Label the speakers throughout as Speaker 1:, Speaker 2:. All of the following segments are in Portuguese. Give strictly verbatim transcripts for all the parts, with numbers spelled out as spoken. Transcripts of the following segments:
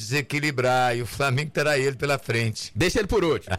Speaker 1: desequilibrar e o Flamengo terá ele pela frente.
Speaker 2: Deixa ele por último.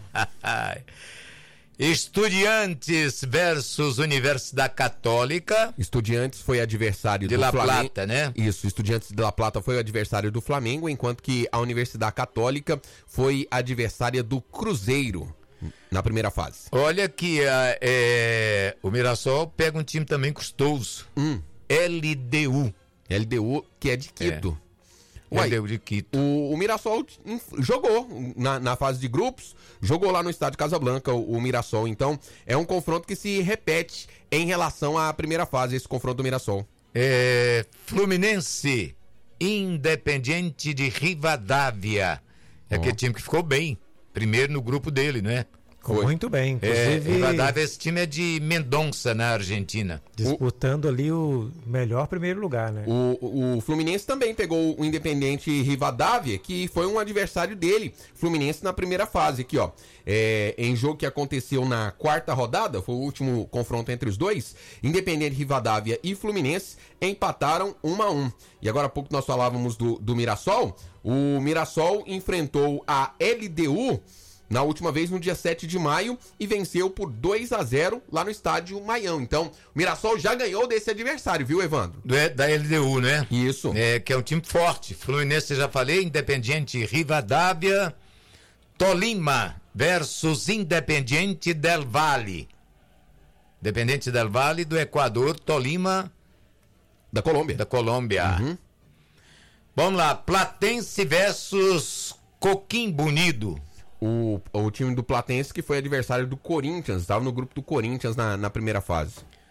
Speaker 1: Estudiantes versus Universidade Católica.
Speaker 2: Estudiantes foi adversário
Speaker 1: de
Speaker 2: do
Speaker 1: La
Speaker 2: Flamengo.
Speaker 1: Plata, né?
Speaker 2: Isso, Estudiantes de La Plata foi o adversário do Flamengo, enquanto que a Universidade Católica foi adversária do Cruzeiro na primeira fase.
Speaker 1: Olha que a, é, o Mirassol pega um time também custoso.
Speaker 2: Hum.
Speaker 1: L D U.
Speaker 2: L D U, que é de Quito.
Speaker 1: É. Uai, L D U de Quito.
Speaker 2: O, o Mirassol jogou na, na fase de grupos, jogou lá no estádio Casablanca, o, o Mirassol. Então, é um confronto que se repete em relação à primeira fase, esse confronto do Mirassol.
Speaker 1: É, Fluminense, Independiente de Rivadavia. É oh. aquele time que ficou bem, primeiro no grupo dele, não é?
Speaker 3: Ficou muito bem, inclusive...
Speaker 1: É, Rivadavia, esse time é de Mendonça, na Argentina.
Speaker 3: Disputando o... ali o melhor primeiro lugar, né?
Speaker 2: O, o Fluminense também pegou o Independiente Rivadavia, que foi um adversário dele, Fluminense na primeira fase aqui, ó. É, em jogo que aconteceu na quarta rodada, foi o último confronto entre os dois, Independiente Rivadavia e Fluminense empataram um a um. E agora há pouco nós falávamos do, do Mirassol, o Mirassol enfrentou a L D U na última vez, no dia sete de maio, e venceu por dois a zero lá no estádio Maião. Então, o Mirassol já ganhou desse adversário, viu, Evandro?
Speaker 1: É, da L D U, né?
Speaker 2: Isso.
Speaker 1: É, que é um time forte. Fluminense, eu já falei, Independiente Rivadavia, Tolima versus Independiente del Valle. Independiente del Valle do Equador, Tolima
Speaker 2: da Colômbia.
Speaker 1: Da Colômbia.
Speaker 2: Uhum.
Speaker 1: Vamos lá, Platense versus Coquimbo Unido.
Speaker 2: O, o time do Platense que foi adversário do Corinthians, estava no grupo do Corinthians na, na primeira fase.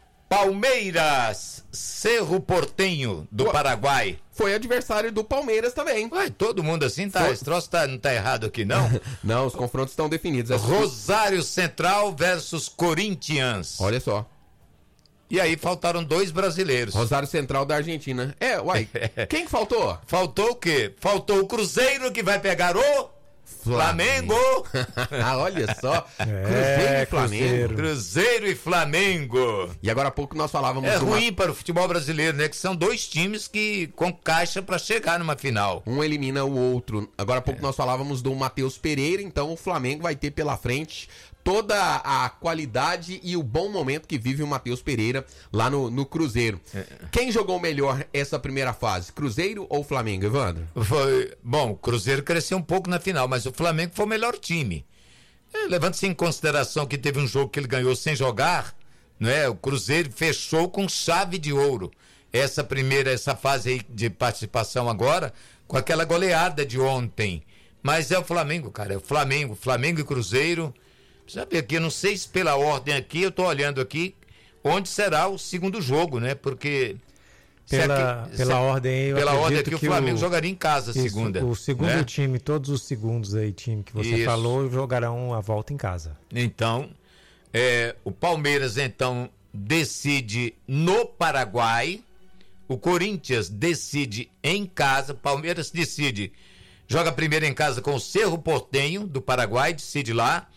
Speaker 1: Palmeiras, Cerro Porteño do Ué, Paraguai.
Speaker 2: Foi adversário do Palmeiras também.
Speaker 1: Ué, todo mundo assim, tá, esse troço tá, não tá errado aqui não?
Speaker 2: Não, os confrontos estão definidos. É
Speaker 1: Rosário Central versus Corinthians.
Speaker 2: Olha só.
Speaker 1: E aí faltaram dois brasileiros.
Speaker 2: Rosário Central da Argentina. É, uai, quem que faltou?
Speaker 1: Faltou o quê? Faltou o Cruzeiro que vai pegar o... Flamengo!
Speaker 2: Ah, olha só.
Speaker 3: É,
Speaker 2: Cruzeiro e Flamengo.
Speaker 1: Cruzeiro. Cruzeiro e Flamengo.
Speaker 2: E agora há pouco nós falávamos...
Speaker 1: É
Speaker 2: de
Speaker 1: ruim
Speaker 2: uma...
Speaker 1: para o futebol brasileiro, né? Que são dois times que com caixa para chegar numa final.
Speaker 2: Um elimina o outro. Agora há pouco é. nós falávamos do Matheus Pereira, então o Flamengo vai ter pela frente toda a qualidade e o bom momento que vive o Matheus Pereira lá no, no Cruzeiro. É. Quem jogou melhor essa primeira fase? Cruzeiro ou Flamengo, Evandro?
Speaker 1: Foi, bom, o Cruzeiro cresceu um pouco na final, mas o Flamengo foi o melhor time. É, levando-se em consideração que teve um jogo que ele ganhou sem jogar, não é? O Cruzeiro fechou com chave de ouro essa primeira, essa fase aí de participação agora, com aquela goleada de ontem. Mas é o Flamengo, cara, é o Flamengo, Flamengo e Cruzeiro. Sabe aqui, eu não sei se pela ordem aqui, eu tô olhando aqui onde será o segundo jogo, né? Porque
Speaker 3: pela,
Speaker 1: aqui,
Speaker 3: pela
Speaker 1: se,
Speaker 3: ordem eu
Speaker 1: pela ordem aqui o Flamengo
Speaker 3: o,
Speaker 1: jogaria em casa
Speaker 3: isso,
Speaker 1: segunda.
Speaker 3: O segundo
Speaker 1: né?
Speaker 3: time, todos os segundos aí time que você
Speaker 1: isso.
Speaker 3: falou jogarão a volta em casa.
Speaker 1: Então, é, o Palmeiras então decide no Paraguai, o Corinthians decide em casa, Palmeiras decide, joga primeiro em casa com o Cerro Porteño do Paraguai, decide lá.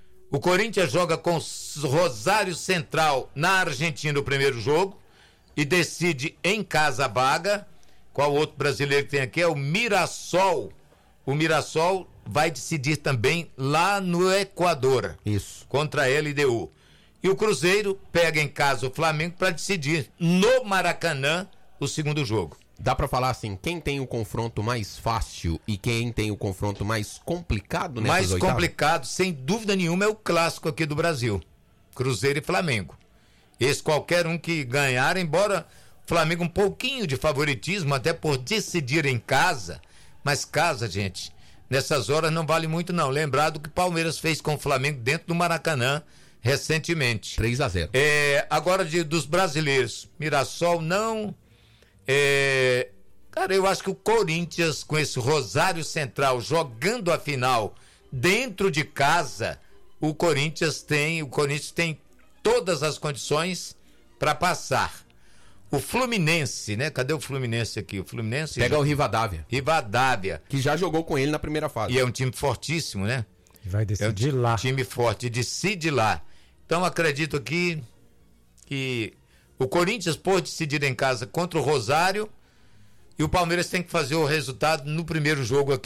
Speaker 1: O Corinthians joga com Rosário Central na Argentina o primeiro jogo e decide em casa a vaga. Qual outro brasileiro que tem aqui? É o Mirassol. O Mirassol vai decidir também lá no Equador.
Speaker 2: Isso.
Speaker 1: Contra a L D U. E o Cruzeiro pega em casa o Flamengo para decidir no Maracanã o segundo jogo.
Speaker 2: Dá pra falar assim, quem tem o confronto mais fácil e quem tem o confronto mais complicado nessas
Speaker 1: Mais
Speaker 2: oitavas?
Speaker 1: complicado, sem dúvida nenhuma, é o clássico aqui do Brasil. Cruzeiro e Flamengo. Esse qualquer um que ganhar, embora o Flamengo um pouquinho de favoritismo, até por decidir em casa, mas casa, gente, nessas horas não vale muito não. Lembrado que o Palmeiras fez com o Flamengo dentro do Maracanã recentemente.
Speaker 2: três a zero.
Speaker 1: É, agora de, dos brasileiros, Mirassol não... É, cara, eu acho que o Corinthians, com esse Rosário Central jogando a final dentro de casa, o Corinthians tem, o Corinthians tem todas as condições para passar. O Fluminense, né? Cadê o Fluminense aqui? O Fluminense
Speaker 2: pega
Speaker 1: já...
Speaker 2: o Rivadavia.
Speaker 1: Rivadavia.
Speaker 2: Que já jogou com ele na primeira fase.
Speaker 1: E é um time fortíssimo, né?
Speaker 3: Vai decidir
Speaker 1: é um
Speaker 3: lá.
Speaker 1: Time forte, decide lá. Então acredito aqui que o Corinthians pode decidir em casa contra o Rosário e o Palmeiras tem que fazer o resultado no primeiro jogo aqui.